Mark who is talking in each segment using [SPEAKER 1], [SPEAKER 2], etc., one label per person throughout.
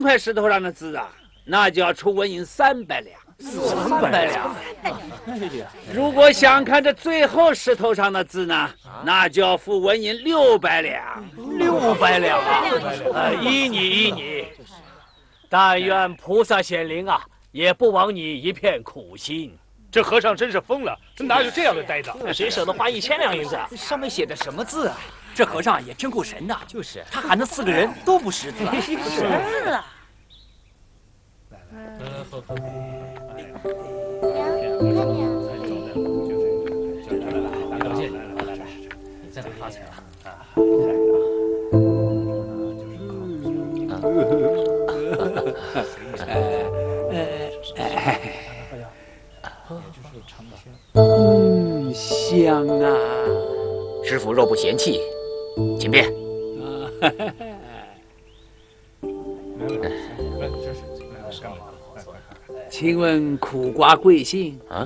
[SPEAKER 1] 块石头上的字啊，那就要出纹银300两。
[SPEAKER 2] 300两。
[SPEAKER 1] 如果想看这最后石头上的字呢，那就要付纹银600两。
[SPEAKER 2] 600两啊！依你。但愿菩萨显灵啊，也不枉你一片苦心。
[SPEAKER 3] 这和尚真是疯了，哪有这样的呆子？
[SPEAKER 2] 谁舍得花1000两银子啊？
[SPEAKER 4] 上面写的什么字啊？
[SPEAKER 5] 这和尚也真够神的。
[SPEAKER 4] 就是，
[SPEAKER 5] 他喊的4个人都不识字。
[SPEAKER 6] 识字了。
[SPEAKER 4] 再来发财了。
[SPEAKER 1] 香啊！
[SPEAKER 4] 师傅若不嫌弃，请便。
[SPEAKER 1] 请问苦瓜贵姓？
[SPEAKER 4] 啊？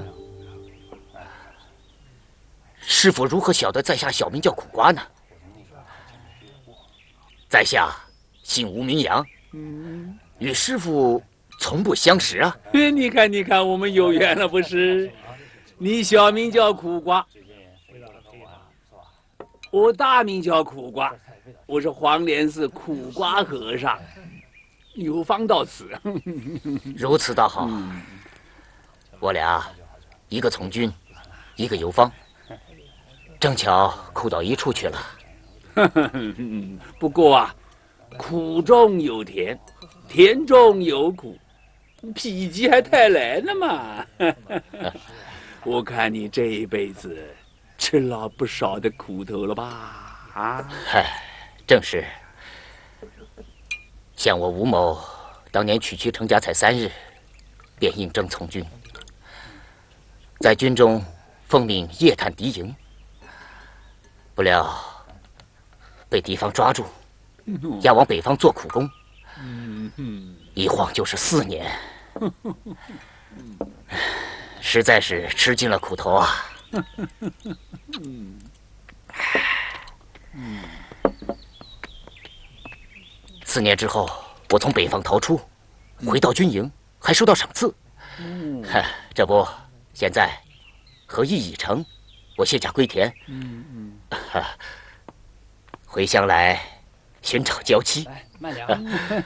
[SPEAKER 4] 师傅如何晓得在下小名叫苦瓜呢？在下姓吴名扬，与师傅从不相识啊。
[SPEAKER 1] 你看，我们有缘了不是？你小名叫苦瓜，我大名叫苦瓜，我是黄莲寺苦瓜和尚，有方到此。
[SPEAKER 4] 如此倒好，我俩一个从军，一个游方，正巧苦到一处去了。
[SPEAKER 1] 不过啊，苦中有甜，甜中有苦，否极泰来了嘛。我看你这一辈子吃了不少的苦头了吧？啊，
[SPEAKER 4] 嗨，正是。像我吴某当年娶妻成家才3日，便应征从军，在军中奉命夜探敌营，不料被敌方抓住，押往北方做苦工，一晃就是4年，实在是吃尽了苦头啊。4年之后，我从北方逃出，回到军营，还收到赏赐。这不，现在合议已成，我卸甲归田，回乡来寻找娇妻。
[SPEAKER 5] 慢点，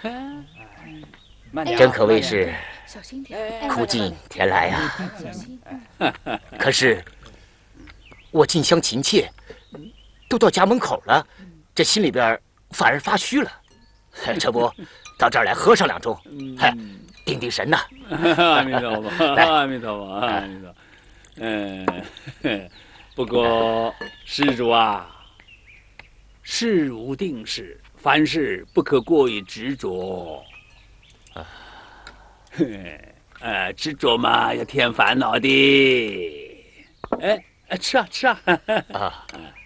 [SPEAKER 5] 慢点，
[SPEAKER 4] 真可谓是
[SPEAKER 6] 小心点，
[SPEAKER 4] 苦尽甜来呀。
[SPEAKER 6] 小心。
[SPEAKER 4] 可是我近乡情怯，都到家门口了，这心里边反而发虚了。这不，到这儿来喝上2盅，定定神呐。
[SPEAKER 1] 阿弥陀佛，阿弥陀佛，阿弥陀佛。不过施主啊，事无定势，凡事不可过于执着。执着嘛，要添烦恼的。哎，吃啊吃啊。